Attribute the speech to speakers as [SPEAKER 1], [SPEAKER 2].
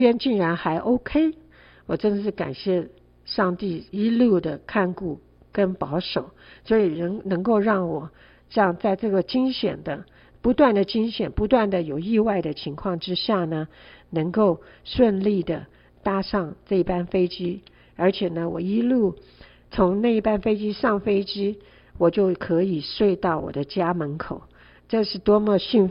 [SPEAKER 1] 边竟然还 OK， 我真的是感谢上帝一路的看顾跟保守，所以能够让我这样在这个不断的惊险不断的有意外的情况之下呢，能够顺利的搭上这一班飞机，而且呢，我一路从那一班飞机上飞机，我就可以睡到我的家门口，这是多么幸福